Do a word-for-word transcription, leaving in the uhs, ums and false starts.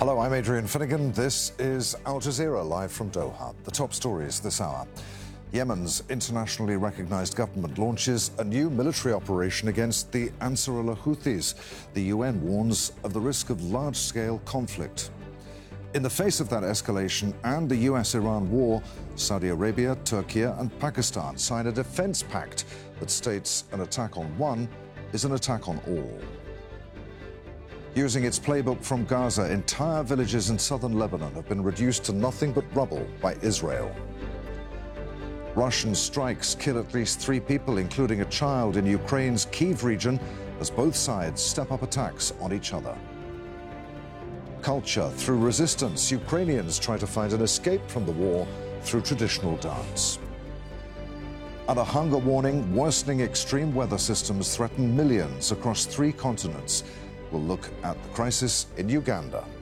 Hello, I'm Adrian Finnegan. This is Al Jazeera, live from Doha. The top stories this hour. Yemen's internationally recognized government launches a new military operation against the Ansarullah Houthis. The U N warns of the risk of large-scale conflict. In the face of that escalation and the U S Iran war, Saudi Arabia, Turkey and Pakistan sign a defense pact that states an attack on one is an attack on all. Using its playbook from Gaza, entire villages in southern Lebanon have been reduced to nothing but rubble by Israel. Russian strikes kill at least three people, including a child, in Ukraine's Kyiv region, as both sides step up attacks on each other. Culture through resistance. Ukrainians try to find an escape from the war through traditional dance. And a hunger warning: worsening extreme weather systems threaten millions across three continents. We'll look at the crisis in Uganda.